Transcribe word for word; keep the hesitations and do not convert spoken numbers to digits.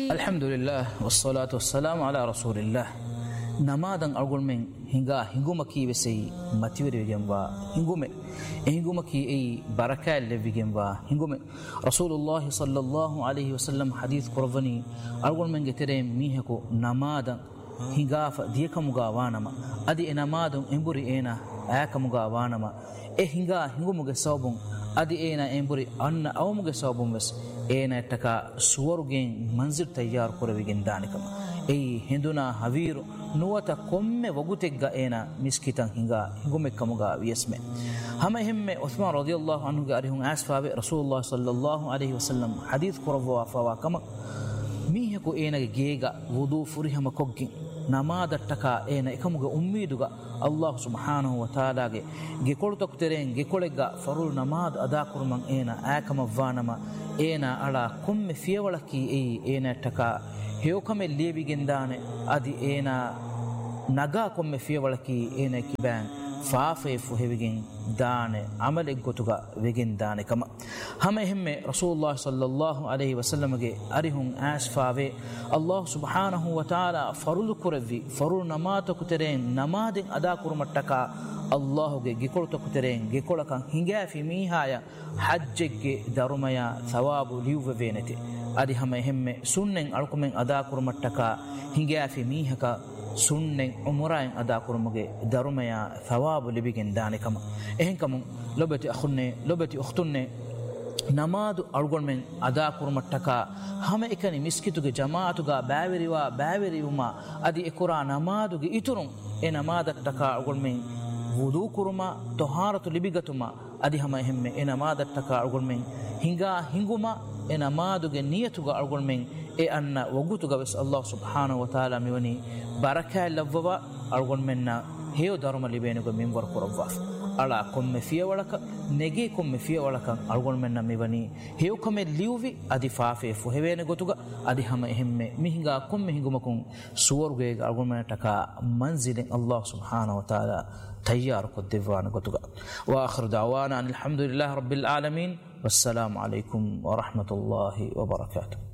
الحمد لله والصلاة والسلام على رسول الله. نمادن أقول من هنگا هنگومكي بسي ماتيوري جنبا هنگومه هنگومكي أي بركة اللي جنبا هنگومه رسول الله صلى الله عليه وسلم حديث قرباني أقول من جترين ميهكو نمادن هنگا فديك مغاوانما أدي نمادن إمبوري إينا آك مغاوانما إيه هنگا هنگومك صوبون أدي إينا إمبوري أن أو مغ صوبون بس إينا تكا سورجين منزل تيار كرويجين دانكما أي هندونا هويرو نوتا كم وغوتيغا إينا مسكيتان هنگا هنگومك مغا ويسمه هما هم عثمان رضي الله عنه قاريهم أسفا رسول الله صلى الله عليه وسلم حديث قربوا فوا كما ميهكو إينا جيغا وضو فريهم كوغين نماد التكا إينا إكمغا أميدوغا الله سبحانه وتعالى جي كل تكترين جي كولغا فرول نماد أدا كرمان إينا آكما فانما إينا على كم فيولكي إي إينا تكا هيوكم اللي بيجندان أدي إينا نجا كم فيولكي إينا كبان فافي فهيجين دان عمل إجتوجا بيجين دان كما هم هم رسول الله صلى الله عليه وسلم جي أريهم أسفاوي الله سبحانه وتعالى فرول كرفي فرول نمات كترين نماد أدا كرمتكا الله جي جيكول تكترين جيكول كان هنجا في ميهايا حج جي دارميا ثواب ليوف فينتي أدي هم هم سنن أركمن أدا كرمتكا هنجا في ميهكا سنن عمرين أدا كرمجي دارميا ثواب لبيجن دانكما إهنكم لبتي أخني لبتي أختني نماد أرجل من أدا كرمتكا هم إكني مسكتوجي جماعتوجا باوريوا باوريوما أدي إكورا نمادوجي إترون إن نماد تكا أرجل من وضوء كرما طهارة لبيجتوما أدي هم هم إن نماد تكا أرجل من هنگا هنگوما إن نمادوجي نيتوجا أرجل من إيه أن وجوتوجا بس الله سبحانه وتعالى ميوني بركة لفوا أرجل منا هيو دارما لبينوجا من وركورواف على كم فيه ولك نجي كم فيه ولك أرجل منا ميوني هيو كم ليوفي أدي فافي فهوين جوتوجا أدي هم هم مهنگا كم مهنگومكم سورجي أرجل منا تكا منزل الله سبحانه وتعالى تيار قدوان جوتوجا وآخر دعوانا أن الحمد لله رب العالمين والسلام عليكم ورحمة الله وبركاته.